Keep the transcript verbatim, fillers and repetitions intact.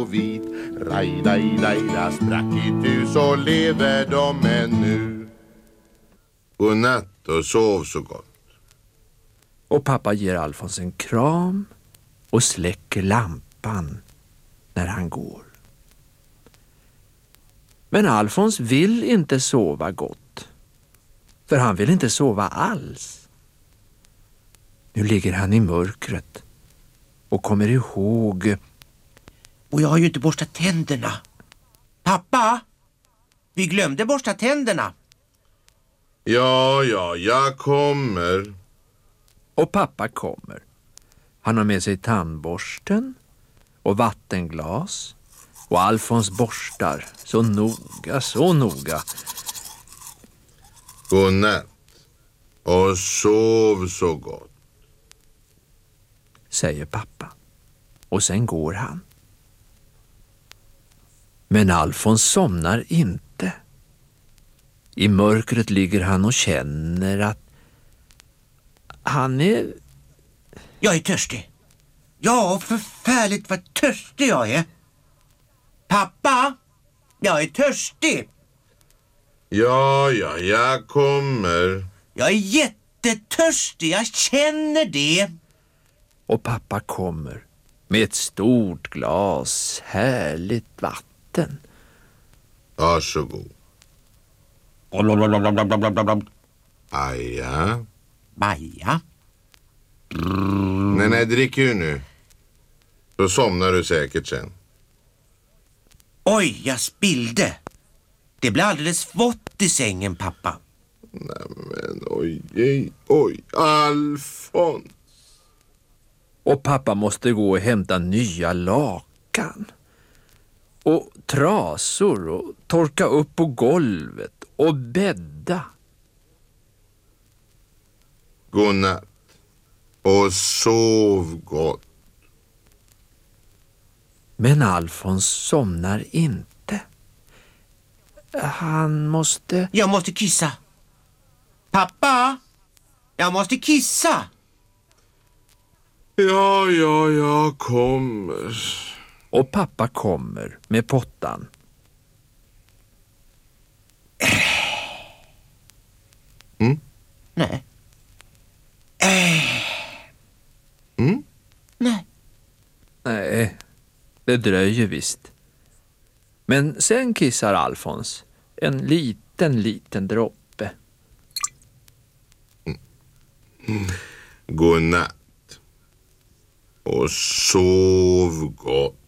och vit. Raj-daj-daj-da sprack i tu, så lever de ännu. Godnatt och sov så gott. Och pappa ger Alfons en kram och släcker lampan när han går. Men Alfons vill inte sova gott. För han vill inte sova alls. Nu ligger han i mörkret och kommer ihåg... Och jag har ju inte borstat tänderna. Pappa, vi glömde borsta tänderna. Ja, ja, jag kommer. Och pappa kommer. Han har med sig tandborsten och vattenglas. Och Alfons borstar så noga, så noga. Godnatt och sov så gott, säger pappa. Och sen går han. Men Alfons somnar inte. I mörkret ligger han och känner att han är... Jag är törstig. Ja, förfärligt vad törstig jag är. Pappa, jag är törstig. Ja, ja, jag kommer. Jag är jättetörstig, jag känner det. Och pappa kommer med ett stort glas härligt vatten. Varsågod. Aja. Maja. Nej, nej, drick ju nu. Då somnar du säkert sen. Oj, jag spillde. Det blir alldeles vått i sängen, pappa. Nej, men oj, oj, oj, Alfons. Och pappa måste gå och hämta nya lakan. Och trasor och torka upp på golvet och bädda. Godnatt och sov gott. Men Alfons somnar inte. Han måste... Jag måste kissa. Pappa, jag måste kissa. Ja, ja, jag kommer. Och pappa kommer med pottan. Mm? Nej. Mm? Nej. Nej, det dröjer visst. Men sen kissar Alfons en liten, liten droppe. Mm. Godnatt och sov gott.